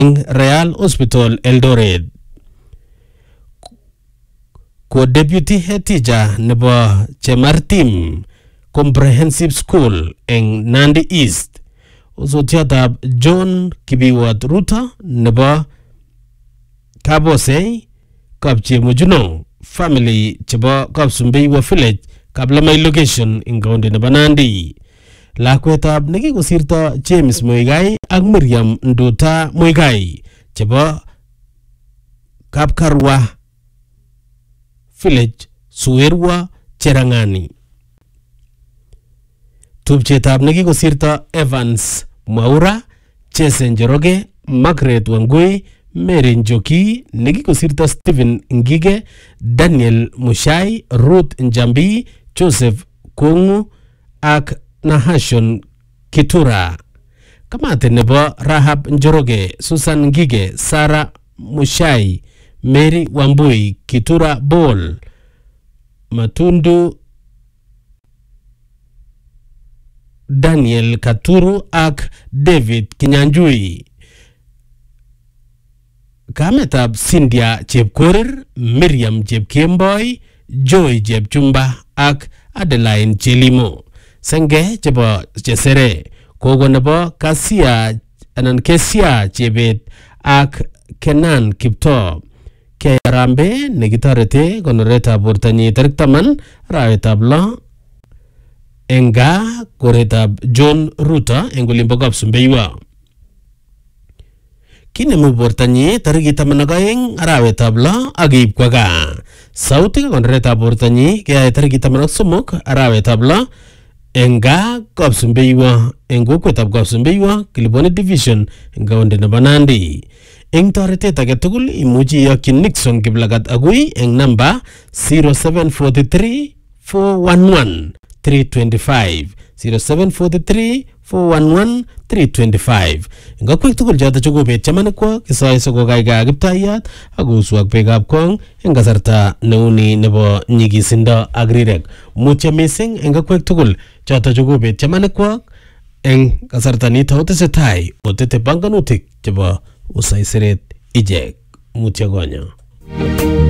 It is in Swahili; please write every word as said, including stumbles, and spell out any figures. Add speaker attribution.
Speaker 1: Real Hospital Eldoret. Ko deputy head teacher nebo Chemartim Comprehensive School eng Nandi East, osotiatab John Kibiwot Ruto nebo Kabose Kapchemujuno family chebo Kapsumbeiwa village Kaplamai location ing county nebo Nandi. Lakwetab nekikosirto James Muigai ak Miriam Nduta Muigai chebo Kapkarwa village Suerwa Cherangani. Tupchetab nekikosirto Evans Mwaura, Chese Njoroge, Margaret Wangui, Mary Njoki, nekikosirto Stephen Ngige, Daniel Mushai, Ruth Njambi, Joseph Kongu ak Nahashon Kitura. Kamate nebo Rahab Njoroge, Susan Ngige, Sarah Mushai, Mary Wambui, Kitura Bol, Matundu Daniel Katuru ak David Kinyanjui. Kametab Cynthia Chepkorir, Miriam Chepkemboy, Joy Chepchumba ak Adeline Chelimo. Senge chebo Chesere, kogo nebo Kasia anan Kesia Chebet ak Kenan Kipto. Kerambe nekitorete konoretab bortanyi tarik taman arawetab lo enga koretab John Ruto eng olimbo Kapsumbeiwa. Kinemu bortanyi tarik taman ak aeng arawetab lo ak keib kwa gaa. Sautik konoretab bortanyi keyae tarik taman ak somok arawetab lo enga Kapsumbeiwa eng kokwetab Kapsumbeiwa Kiliboni division eng county nebo Nandi. Eng toretet age tugul imuchi iyokyi Nixon Kiplagat agui eng namba zero seven four three four one one three two five zero seven four three four one one three two five. Eng akwek tugul choto chekobet chamanikwa kisoe sokokaiga Kiptayat ak uswak bekab kong eng kasarta neuni nebo nyigisindo ak rirek. Mutyo mising eng akwek tugul choto chekobet chamanikwa eng kasarta nito otesetai otete banganutik chebo usaisiret ijek. Mutyo konyo.